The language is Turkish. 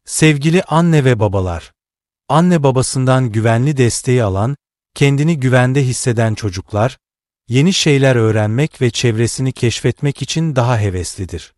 Sevgili anne ve babalar, anne babasından güvenli desteği alan, kendini güvende hisseden çocuklar, yeni şeyler öğrenmek ve çevresini keşfetmek için daha heveslidir.